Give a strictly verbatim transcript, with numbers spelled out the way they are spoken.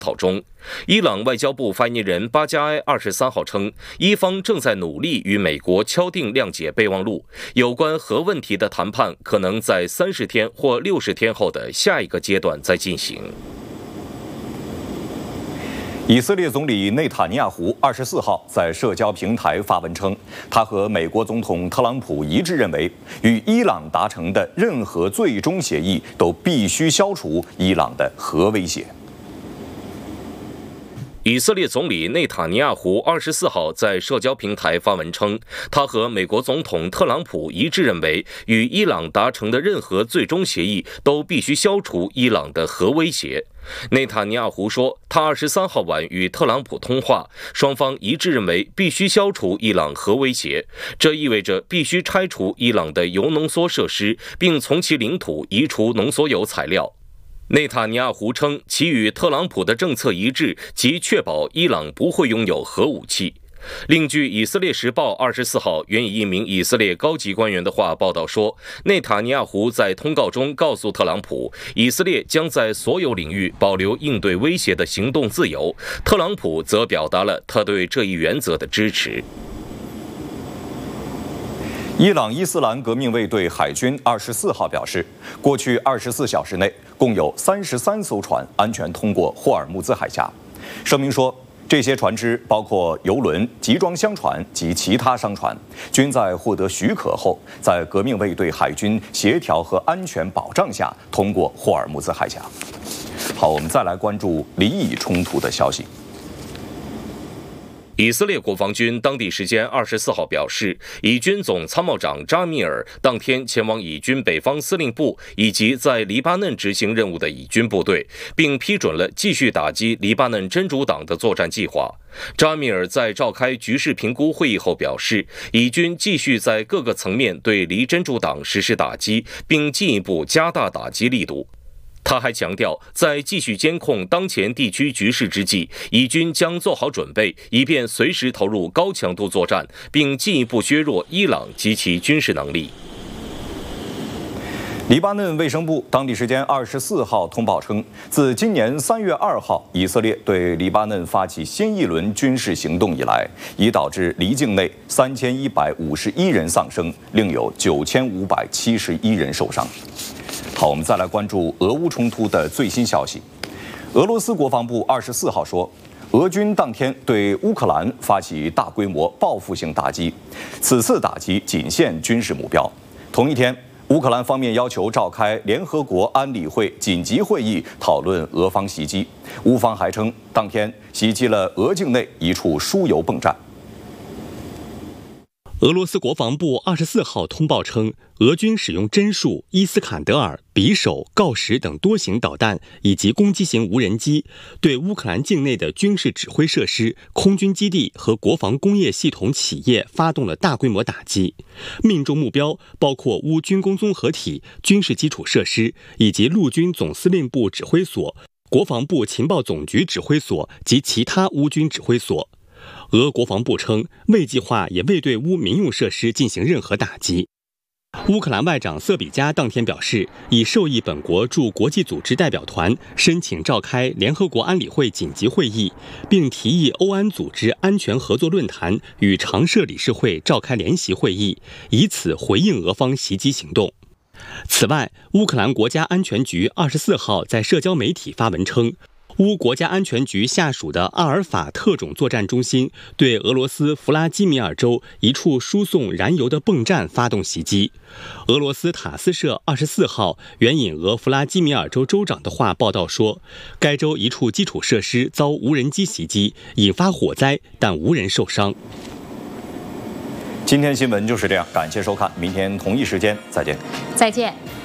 讨中。伊朗外交部发言人巴加埃二十三号称，伊方正在努力与美国敲定谅解备忘录，有关核问题的谈判可能在三十天或六十天后的下一个阶段再进行。 以色列总理内塔尼亚胡二十四号在社交平台发文称，他和美国总统特朗普一致认为，与伊朗达成的任何最终协议都必须消除伊朗的核威胁。 以色列总理内塔尼亚胡二十四号在社交平台发文称，他和美国总统特朗普一致认为，与伊朗达成的任何最终协议都必须消除伊朗的核威胁。内塔尼亚胡说，他二十三号晚与特朗普通话，双方一致认为必须消除伊朗核威胁，这意味着必须拆除伊朗的铀浓缩设施，并从其领土移除浓缩铀材料。内塔尼亚胡称，其与特朗普的政策一致，即确保伊朗不会拥有核武器。另据《以色列时报》二十四号援引一名以色列高级官员的话报道说，内塔尼亚胡在通告中告诉特朗普，以色列将在所有领域保留应对威胁的行动自由。特朗普则表达了他对这一原则的支持。 伊朗伊斯兰革命卫队海军二十四号表示，过去二十四小时内，共有三十三艘船安全通过霍尔木兹海峡。声明说，这些船只包括油轮、集装箱船及其他商船，均在获得许可后，在革命卫队海军协调和安全保障下通过霍尔木兹海峡。好，我们再来关注黎以冲突的消息。 以色列国防军当地时间二十四号表示，以军总参谋长扎米尔当天前往以军北方司令部以及在黎巴嫩执行任务的以军部队，并批准了继续打击黎巴嫩真主党的作战计划。扎米尔在召开局势评估会议后表示，以军继续在各个层面对黎真主党实施打击，并进一步加大打击力度。他还强调，在继续监控当前地区局势之际，以军将做好准备，以便随时投入高强度作战，并进一步削弱伊朗及其军事能力。 黎巴嫩卫生部当地时间二十四号通报称，自今年三月二号以色列对黎巴嫩发起新一轮军事行动以来，已导致黎境内三千一百五十一人丧生，另有九千五百七十一人受伤。好，我们再来关注俄乌冲突的最新消息。俄罗斯国防部二十四号说，俄军当天对乌克兰发起大规模报复性打击，此次打击仅限军事目标。同一天，乌克兰方面要求召开联合国安理会紧急会议，讨论俄方袭击。乌方还称，当天袭击了俄境内一处输油泵站。 俄罗斯国防部二十四号通报称，俄军使用针数、伊斯坎德尔、匕首、锆石等多型导弹以及攻击型无人机，对乌克兰境内的军事指挥设施、空军基地和国防工业系统企业发动了大规模打击，命中目标包括乌军工综合体、军事基础设施以及陆军总司令部指挥所、国防部情报总局指挥所及其他乌军指挥所。俄国防部称，未计划也未对乌民用设施进行任何打击。乌克兰外长瑟比加当天表示，已授意本国驻国际组织代表团申请召开联合国安理会紧急会议，并提议欧安组织安全合作论坛与常设理事会召开联席会议，以此回应俄方袭击行动。此外，乌克兰国家安全局二十四号在社交媒体发文称，乌国家安全局下属的阿尔法特种作战中心对俄罗斯弗拉基米尔州一处输送燃油的泵站发动袭击。俄罗斯塔斯社二十四号援引俄弗拉基米尔州州长的话报道说，该州一处基础设施遭无人机袭击，引发火灾，但无人受伤。 今天新闻就是这样，感谢收看，明天同一时间再见。 再见。